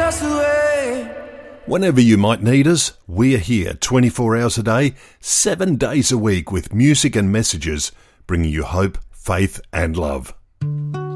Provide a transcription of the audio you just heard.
us away. Whenever you might need us, we're here 24 hours a day, 7 days a week with music and messages, bringing you hope, faith and love.